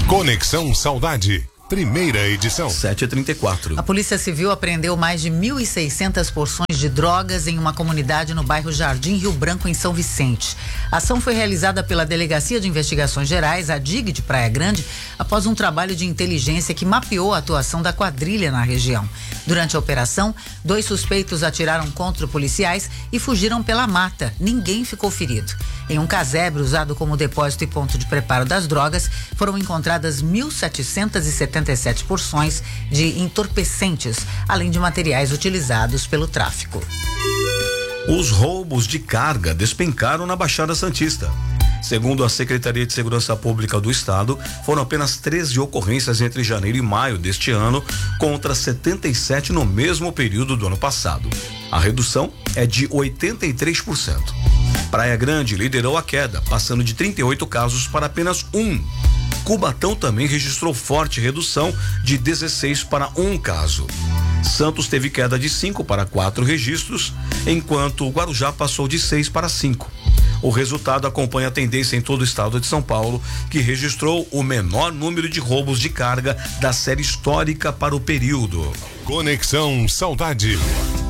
Conexão Saudade, primeira edição. 7h34. A Polícia Civil apreendeu mais de 1.600 porções de drogas em uma comunidade no bairro Jardim Rio Branco, em São Vicente. A ação foi realizada pela Delegacia de Investigações Gerais, a DIG de Praia Grande, após um trabalho de inteligência que mapeou a atuação da quadrilha na região. Durante a operação, 2 suspeitos atiraram contra policiais e fugiram pela mata. Ninguém ficou ferido. Em um casebre usado como depósito e ponto de preparo das drogas, foram encontradas 1.777 porções de entorpecentes, além de materiais utilizados pelo tráfico. Os roubos de carga despencaram na Baixada Santista. Segundo a Secretaria de Segurança Pública do Estado, foram apenas 13 ocorrências entre janeiro e maio deste ano, contra 77 no mesmo período do ano passado. A redução é de 83%. Praia Grande liderou a queda, passando de 38 casos para apenas 1. Cubatão também registrou forte redução de 16 para 1 caso. Santos teve queda de 5 para 4 registros, enquanto o Guarujá passou de 6 para 5. O resultado acompanha a tendência em todo o estado de São Paulo, que registrou o menor número de roubos de carga da série histórica para o período. Conexão Saudade.